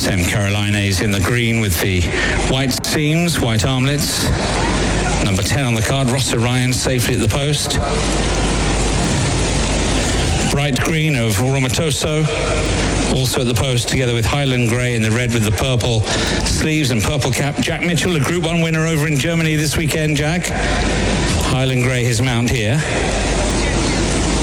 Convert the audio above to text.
Sam Carolines in the green with the white seams, white armlets. Number 10 on the card, Ross Orion, safely at the post. Bright green of Romatoso, also at the post, together with Highland Grey in the red with the purple sleeves and purple cap. Jack Mitchell, a Group 1 winner over in Germany this weekend, Jack. Highland Grey, his mount here.